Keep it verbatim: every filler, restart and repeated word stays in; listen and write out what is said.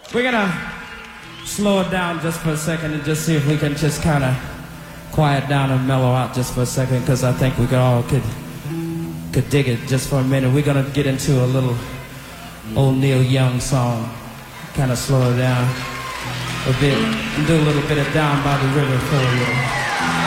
We're gonna slow it down just for a second and just see if we can just kind of quiet down and mellow out just for a second, because I think we could all could could dig it just for a minute. We're gonna get into a little old Neil Young song, kind of slow it down a bit, and do a little bit of Down by the River for you.